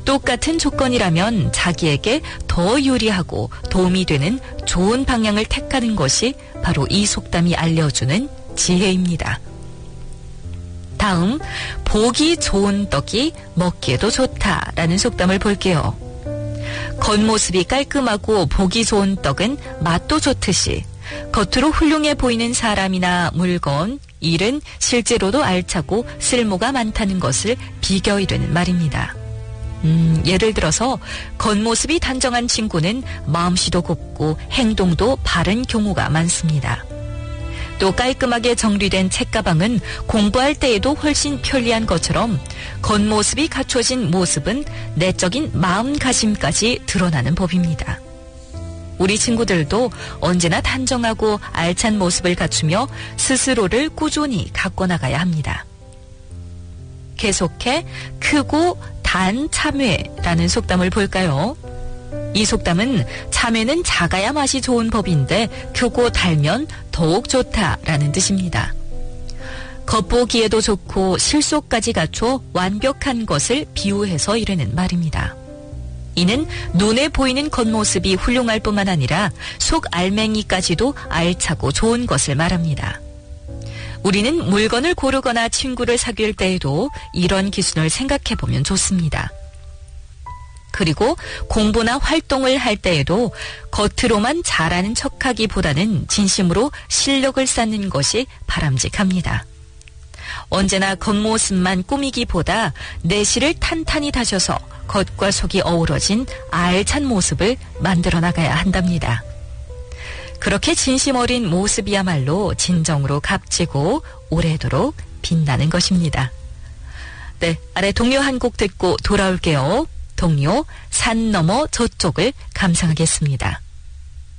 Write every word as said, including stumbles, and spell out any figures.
똑같은 조건이라면 자기에게 더 유리하고 도움이 되는 좋은 방향을 택하는 것이 바로 이 속담이 알려주는 지혜입니다. 다음, 보기 좋은 떡이 먹기에도 좋다라는 속담을 볼게요. 겉모습이 깔끔하고 보기 좋은 떡은 맛도 좋듯이 겉으로 훌륭해 보이는 사람이나 물건, 일은 실제로도 알차고 쓸모가 많다는 것을 비교이르는 말입니다. 음, 예를 들어서 겉모습이 단정한 친구는 마음씨도 곱고 행동도 바른 경우가 많습니다. 또 깔끔하게 정리된 책가방은 공부할 때에도 훨씬 편리한 것처럼 겉모습이 갖춰진 모습은 내적인 마음가짐까지 드러나는 법입니다. 우리 친구들도 언제나 단정하고 알찬 모습을 갖추며 스스로를 꾸준히 가꿔나가야 합니다. 계속해 크고 단 참외라는 속담을 볼까요? 이 속담은 참외는 작아야 맛이 좋은 법인데 크고 달면 더욱 좋다라는 뜻입니다. 겉보기에도 좋고 실속까지 갖춰 완벽한 것을 비유해서 이르는 말입니다. 이는 눈에 보이는 겉모습이 훌륭할 뿐만 아니라 속 알맹이까지도 알차고 좋은 것을 말합니다. 우리는 물건을 고르거나 친구를 사귈 때에도 이런 기준을 생각해보면 좋습니다. 그리고 공부나 활동을 할 때에도 겉으로만 잘하는 척하기보다는 진심으로 실력을 쌓는 것이 바람직합니다. 언제나 겉모습만 꾸미기보다 내실을 탄탄히 다져서 겉과 속이 어우러진 알찬 모습을 만들어 나가야 한답니다. 그렇게 진심 어린 모습이야말로 진정으로 값지고 오래도록 빛나는 것입니다. 네, 아래 동요 한 곡 듣고 돌아올게요. 동요 산 너머 저쪽을 감상하겠습니다.